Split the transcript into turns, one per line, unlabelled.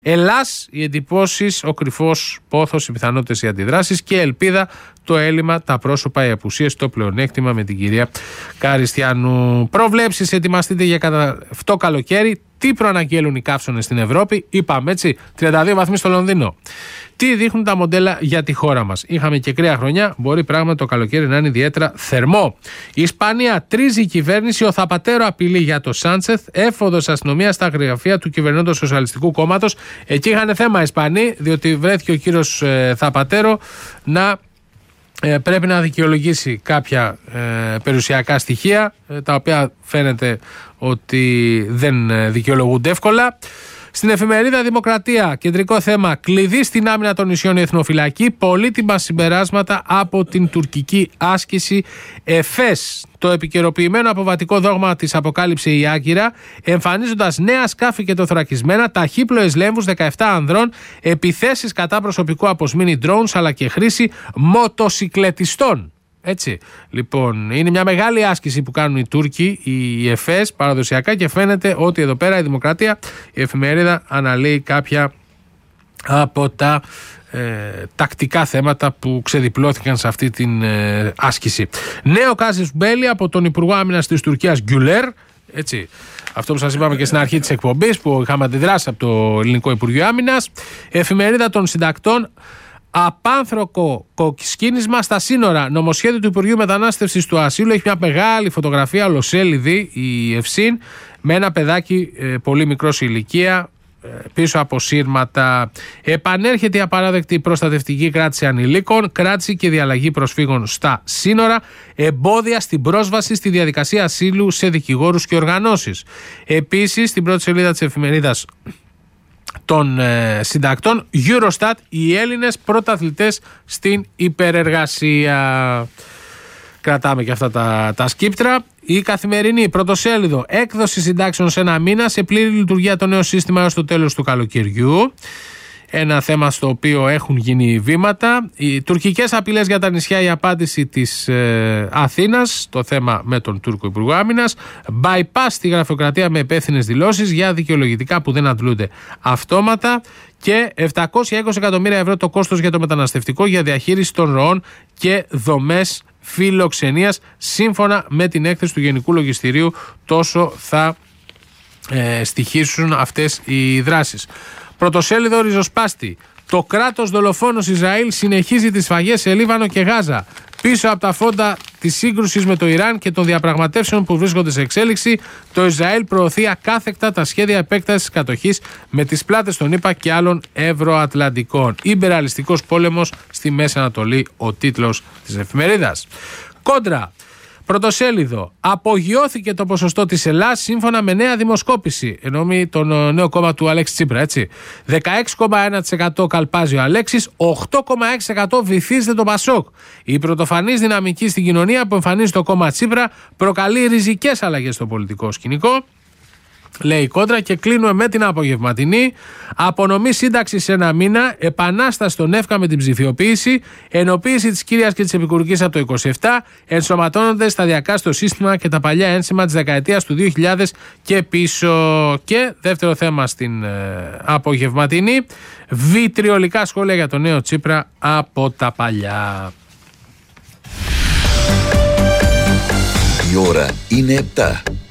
Ελλάς, οι εντυπώσεις, ο κρυφός πόθος, οι πιθανότητες, οι αντιδράσεις και ελπίδα, το έλλειμμα, τα πρόσωπα, οι απουσίες, το πλεονέκτημα με την κυρία Καριστιανού. Προβλέψεις, ετοιμαστείτε για αυτό καλοκαίρι. Τι προαναγγέλουν οι καύσωνες στην Ευρώπη, είπαμε έτσι, 32 βαθμοί στο Λονδίνο. Τι δείχνουν τα μοντέλα για τη χώρα μας. Είχαμε και κρύα χρονιά, μπορεί πράγματι το καλοκαίρι να είναι ιδιαίτερα θερμό. Η Ισπανία τρίζει η κυβέρνηση, ο Θαπατέρο απειλεί για το Σάντσεθ, έφοδος αστυνομία στα γραφεία του κυβερνώντος Σοσιαλιστικού Κόμματος. Εκεί είχαν θέμα οι Ισπανοί, διότι βρέθηκε ο κύριος Θαπατέρο να πρέπει να δικαιολογήσει κάποια περιουσιακά στοιχεία, τα οποία φαίνεται ότι δεν δικαιολογούνται εύκολα. Στην εφημερίδα Δημοκρατία, κεντρικό θέμα, κλειδί στην άμυνα των νησιών η εθνοφυλακή, πολύτιμα συμπεράσματα από την τουρκική άσκηση ΕΦΕΣ. Το επικαιροποιημένο αποβατικό δόγμα της αποκάλυψε η Άγκυρα, εμφανίζοντας νέα σκάφη και τοθωρακισμένα, ταχύπλοες λέμβους 17 ανδρών, επιθέσεις κατά προσωπικού από mini drones αλλά και χρήση μοτοσικλετιστών. Έτσι. Λοιπόν, είναι μια μεγάλη άσκηση που κάνουν οι Τούρκοι, οι ΕΦΕΣ, παραδοσιακά, και φαίνεται ότι εδώ πέρα η Δημοκρατία, η εφημερίδα, αναλύει κάποια από τα τακτικά θέματα που ξεδιπλώθηκαν σε αυτή την άσκηση. Νέο κάζους μπέλι από τον Υπουργό Άμυνας της Τουρκίας Γκουλέρ, έτσι. Αυτό που σας είπαμε και στην αρχή της εκπομπής, που είχαμε αντιδράσει από το Ελληνικό Υπουργείο Άμυνας. Εφημερίδα των Συντακτών. Απάνθρωπο κοκκίνισμα στα σύνορα. Νομοσχέδιο του Υπουργείου Μετανάστευσης του Ασύλου. Έχει μια μεγάλη φωτογραφία, ολοσέλιδη, η Ευσύν, με ένα παιδάκι πολύ μικρό σε ηλικία, πίσω από σύρματα. Επανέρχεται η απαράδεκτη προστατευτική κράτηση ανηλίκων, κράτηση και διαλλαγή προσφύγων στα σύνορα, εμπόδια στην πρόσβαση στη διαδικασία ασύλου σε δικηγόρους και οργανώσεις. Επίσης, στην πρώτη σελίδα της εφημερίδας των συντακτών, Eurostat, οι Έλληνες πρωταθλητές στην υπερεργασία. Κρατάμε και αυτά τα σκύπτρα. Η Καθημερινή, πρωτοσέλιδο, έκδοση συντάξεων σε ένα μήνα, σε πλήρη λειτουργία το νέο σύστημα έως το τέλος του καλοκαιριού. Ένα θέμα στο οποίο έχουν γίνει βήματα. Οι τουρκικές απειλές για τα νησιά, η απάντηση της Αθήνας, το θέμα με τον Τούρκο Υπουργό Άμυνας. Bypass στη γραφειοκρατία με υπεύθυνες δηλώσεις για δικαιολογητικά που δεν αντλούνται αυτόματα. Και 720 εκατομμύρια ευρώ το κόστος για το μεταναστευτικό, για διαχείριση των ροών και δομές φιλοξενίας. Σύμφωνα με την έκθεση του Γενικού Λογιστηρίου, τόσο θα στοιχήσουν αυτές οι δράσεις. Πρωτοσέλιδο ριζοσπάστη. Το κράτος δολοφόνος Ισραήλ συνεχίζει τις σφαγές σε Λίβανο και Γάζα. Πίσω από τα φόντα της σύγκρουσης με το Ιράν και των διαπραγματεύσεων που βρίσκονται σε εξέλιξη, το Ισραήλ προωθεί ακάθεκτα τα σχέδια επέκτασης κατοχής με τις πλάτες των ΗΠΑ και άλλων ευρωατλαντικών. Ιμπεραλιστικός πόλεμος στη Μέση Ανατολή, ο τίτλος της εφημερίδας. Κόντρα. Πρωτοσέλιδο. Απογειώθηκε το ποσοστό της Ελλάς σύμφωνα με νέα δημοσκόπηση. Εννοεί τον νέο κόμμα του Αλέξη Τσίπρα, έτσι. 16,1% καλπάζει ο Αλέξης, 8,6% βυθίζεται το Πασόκ. Η πρωτοφανής δυναμική στην κοινωνία που εμφανίζει το κόμμα Τσίπρα προκαλεί ριζικές αλλαγές στο πολιτικό σκηνικό. Λέει η Κόντρα, και κλείνουμε με την απογευματινή. Απονομή σύνταξη σε ένα μήνα, επανάσταση στον ΕΦΚΑ με την ψηφιοποίηση, ενοποίηση της κύριας και της επικουρικής από το 27, ενσωματώνονται σταδιακά στο σύστημα και τα παλιά ένσημα της δεκαετίας του 2000 και πίσω. Και δεύτερο θέμα στην απογευματινή, βιτριολικά σχόλια για τον νέο Τσίπρα από τα παλιά.
Η ώρα είναι 7.